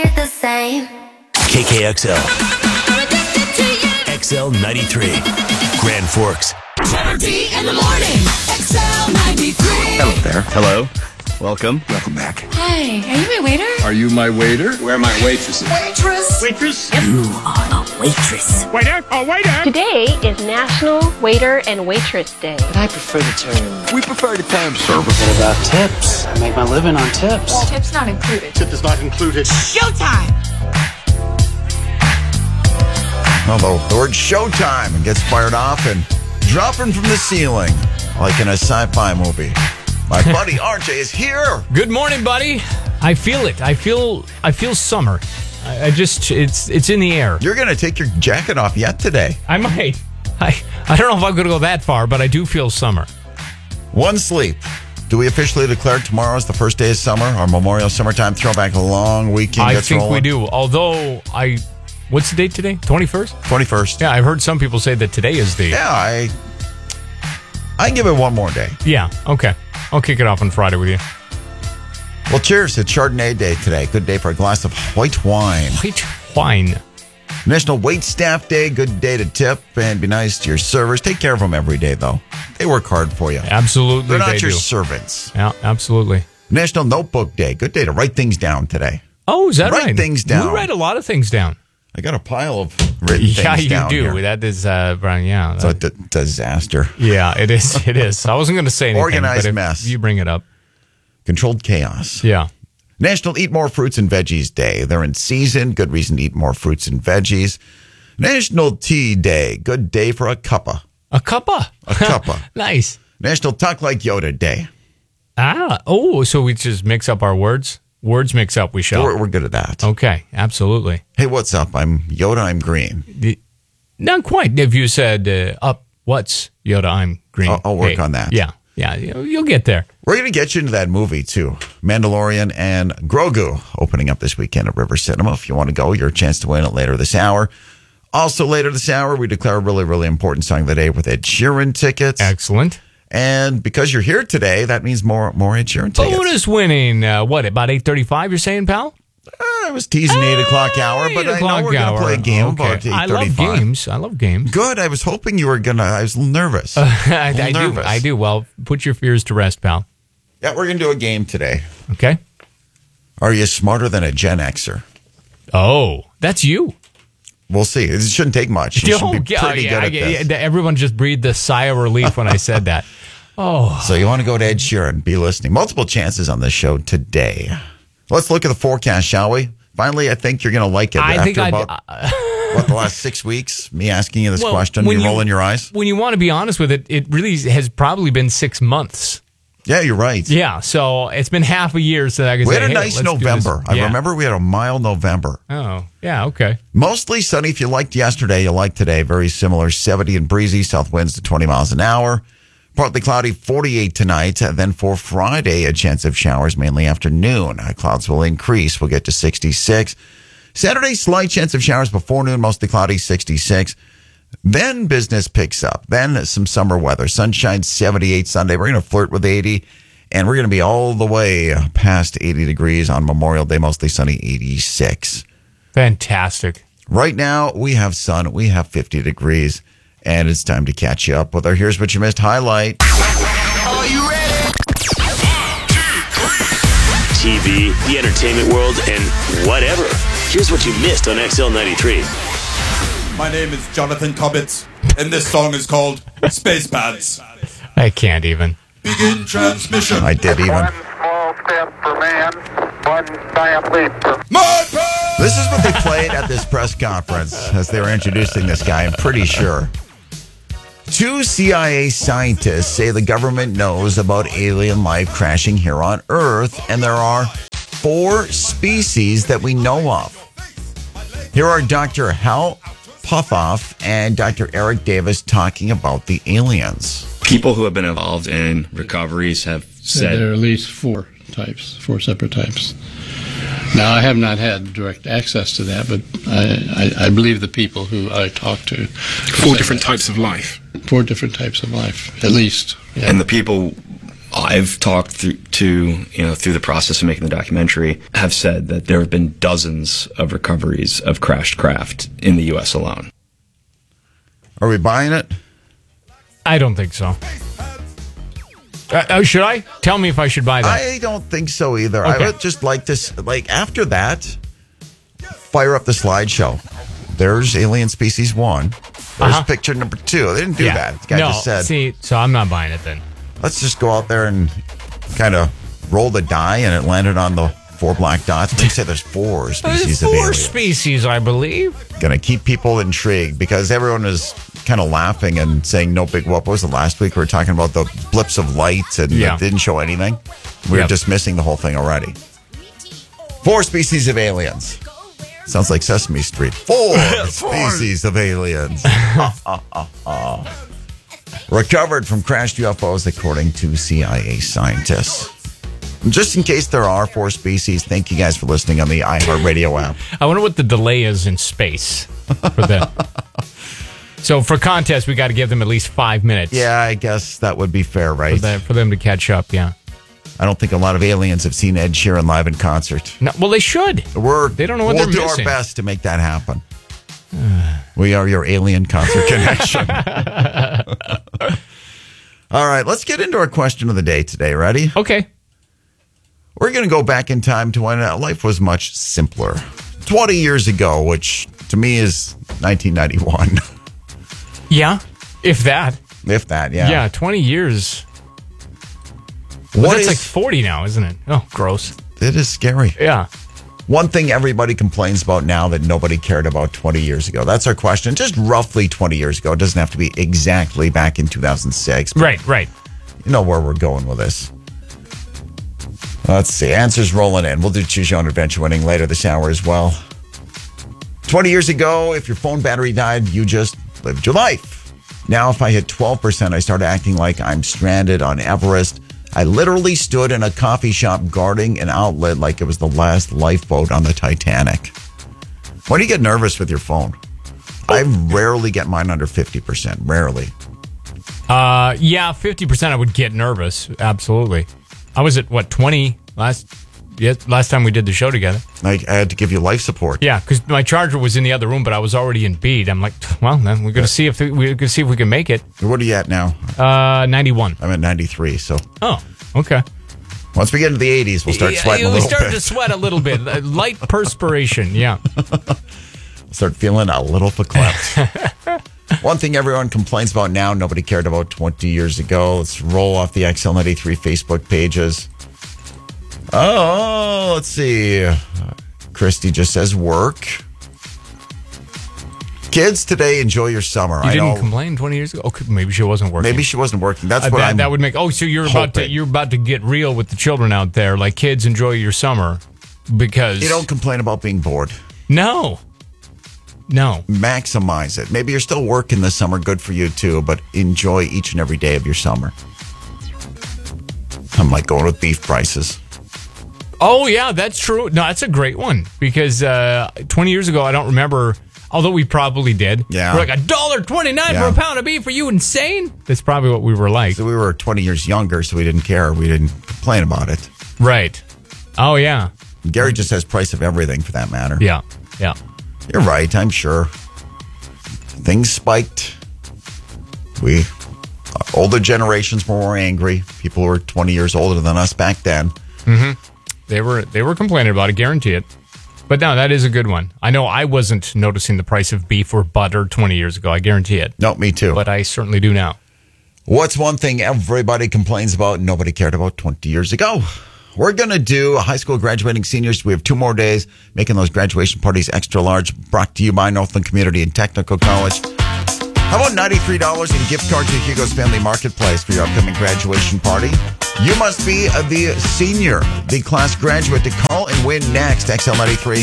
it the same. KKXL. XL 93. Grand Forks. Trevor D in the morning. XL 93. Hello there. Hello. Welcome. Welcome back. Hi, are you my waiter? Are you my waiter? Where are my waitresses? Waitress. You are a waitress. Waiter! Oh, waiter! Today is National Waiter and Waitress Day. I prefer the term. We prefer the term server. What about tips? I make my living on tips. Tips not included. Tip is not included. Showtime. Although the word showtime and gets fired off and dropping from the ceiling like in a sci-fi movie. My buddy RJ is here. Good morning, buddy. I feel it. I feel summer. I just it's in the air. You're going to take your jacket off yet today. I might. I don't know if I'm going to go that far, but I do feel summer. One sleep. Do we officially declare tomorrow is the first day of summer? Our Memorial Summertime Throwback long weekend I gets think rolling? we do. Although what's the date today? 21st? 21st. Yeah, I've heard some people say that today is the... Yeah, I give it one more day. Yeah, okay. I'll kick it off on Friday with you. Well, cheers. It's Chardonnay Day today. Good day for a glass of white wine. White wine. National Wait Staff Day. Good day to tip and be nice to your servers. Take care of them every day, though. They work hard for you. Absolutely, They're not they your do. servants. Yeah, absolutely. National Notebook Day. Good day to write things down today. Oh, is that right? Write things down. You write a lot of things down. I got a pile of written things Yeah, you down do. here. That is, Brian, yeah. It's a disaster. Yeah, it is. It is. I wasn't going to say anything. Organized but if mess. You bring it up. Controlled chaos. Yeah. National Eat More Fruits and Veggies Day. They're in season. Good reason to eat more fruits and veggies. National Tea Day. Good day for a cuppa. A cuppa. A cuppa. Nice. National Talk Like Yoda Day. So we just mix up our words? Words mix up, we shall. We're good at that. Okay, absolutely. Hey, what's up? I'm Yoda, I'm green. Not quite. If you said, up, what's Yoda, I'm green. I'll work on that. Yeah, you'll get there. We're going to get you into that movie, too. Mandalorian and Grogu opening up this weekend at River Cinema. If you want to go, your chance to win it later this hour. Also later this hour, we declare a really, really important song of the day with Ed Sheeran tickets. Excellent. And because you're here today, that means more Ed Sheeran tickets. Bonus winning, what, about 8:35, you're saying, pal? I was teasing 8 o'clock hour, but I know we're going to play a game about 8:35. I love games. Good. I was hoping you were going to. I was a little nervous. I do. Well, put your fears to rest, pal. Yeah, we're going to do a game today. Okay. Are you smarter than a Gen Xer? Oh, that's you. We'll see. It shouldn't take much. You should be pretty good at this. Everyone just breathed a sigh of relief when I said that. Oh. So you want to go to Ed Sheeran, be listening. Multiple chances on this show today. Let's look at the forecast, shall we? Finally, I think you're going to like it the last 6 weeks, me asking you this question, you rolling your eyes? When you want to be honest with it, it really has probably been 6 months. Yeah, you're right. Yeah, so it's been half a year since I could say, we had a nice November. I remember we had a mild November. Oh, yeah, okay. Mostly sunny. If you liked yesterday, you like today. Very similar, 70 and breezy, south winds to 20 miles an hour. Partly cloudy, 48 tonight. Then for Friday, a chance of showers, mainly afternoon. Clouds will increase. We'll get to 66. Saturday, slight chance of showers before noon, mostly cloudy, 66. Then business picks up. Then some summer weather. Sunshine, 78 Sunday. We're going to flirt with 80. And we're going to be all the way past 80 degrees on Memorial Day, mostly sunny, 86. Fantastic. Right now, we have sun. We have 50 degrees. And it's time to catch you up with our Here's What You Missed highlight. Are you ready? 1, 2, 3. TV, the entertainment world, and whatever. Here's what you missed on XL 93. My name is Jonathan Cobbitts, and this song is called Space Pads. I can't even. Begin transmission. I did even. One small step for man, one giant leap for... This is what they played at this press conference as they were introducing this guy, I'm pretty sure. 2 CIA scientists say the government knows about alien life crashing here on Earth, and there are 4 species that we know of. Here are Dr. Hal Puthoff and Dr. Eric Davis talking about the aliens. People who have been involved in recoveries have said... There are at least 4 separate types. Now, I have not had direct access to that, but I believe the people who I talked to... 4 different types of life. 4 different types of life, at least. Yeah. And the people I've talked through the process of making the documentary, have said that there have been dozens of recoveries of crashed craft in the U.S. alone. Are we buying it? I don't think so. Should I? Tell me if I should buy that. I don't think so either. Okay. I would just like this. Like after that, fire up the slideshow. There's Alien Species 1. There's picture number 2. They didn't do that. The guy just said. See, so I'm not buying it then. Let's just go out there and kind of roll the die, and it landed on the 4 black dots. They say there's 4 species of There's 4 aliens. species, I believe. Going to keep people intrigued because everyone is kind of laughing and saying no big whoop. What was it last week? We were talking about the blips of light and it didn't show anything. We were dismissing the whole thing already. 4 species of aliens. Sounds like Sesame Street. 4 species of aliens. Recovered from crashed UFOs, according to CIA scientists. Just in case there are 4 species, thank you guys for listening on the iHeartRadio app. I wonder what the delay is in space for them. So for contest, we got to give them at least 5 minutes. Yeah, I guess that would be fair, right? For them to catch up, yeah. I don't think a lot of aliens have seen Ed Sheeran live in concert. No, well, they should. They don't know what they're missing. We'll do our best to make that happen. We are your alien concert connection. All right, let's get into our question of the day today. Ready? Okay. We're going to go back in time to when life was much simpler. 20 years ago, which to me is 1991. Yeah, if that. If that, yeah. Yeah, 20 years. Well, that's like 40 now, isn't it? Oh, gross. It is scary. Yeah. One thing everybody complains about now that nobody cared about 20 years ago. That's our question. Just roughly 20 years ago. It doesn't have to be exactly back in 2006. Right. You know where we're going with this. Let's see. Answers rolling in. We'll do Choose Your Own Adventure winning later this hour as well. 20 years ago, if your phone battery died, you just lived your life. Now, if I hit 12%, I start acting like I'm stranded on Everest. I literally stood in a coffee shop guarding an outlet like it was the last lifeboat on the Titanic. When do you get nervous with your phone? I rarely get mine under 50%. Rarely. Yeah, 50% I would get nervous. Absolutely. I was at, 20 last time we did the show together. I had to give you life support. Yeah, because my charger was in the other room, but I was already in bead. I'm like, well, then we're going to see if we can make it. What are you at now? 91. I'm at 93, so. Oh, okay. Once we get into the 80s, we'll start sweating a little bit. We start to sweat a little bit. Light perspiration, yeah. Start feeling a little verklempt. One thing everyone complains about now, nobody cared about 20 years ago. Let's roll off the XL93 Facebook pages. Oh, let's see. Christy just says work. Kids today, enjoy your summer. You didn't complain 20 years ago? Okay, maybe she wasn't working. Maybe she wasn't working. That's what that would make. Oh, so you're about to get real with the children out there. Like, kids, enjoy your summer because you don't complain about being bored. No. Maximize it. Maybe you're still working this summer. Good for you too. But enjoy each and every day of your summer. I'm like going with beef prices. Oh yeah, that's true. No, that's a great one because 20 years ago, I don't remember. Although we probably did. Yeah. We're like $1.29 for a pound of beef. Are you insane? That's probably what we were like. So we were 20 years younger, so we didn't care. We didn't complain about it. Right. Oh, yeah. Gary just says price of everything for that matter. Yeah. You're right, I'm sure. Things spiked. Older generations were more angry. People who were 20 years older than us back then. Mm-hmm. They were complaining about it, guarantee it. But no, that is a good one. I know I wasn't noticing the price of beef or butter 20 years ago. I guarantee it. No, me too. But I certainly do now. What's one thing everybody complains about and nobody cared about 20 years ago? We're going to do high school graduating seniors. We have 2 more days, making those graduation parties extra large. Brought to you by Northland Community and Technical College. How about $93 in gift cards to Hugo's Family Marketplace for your upcoming graduation party? You must be the senior, the class graduate to call and win next. XL93.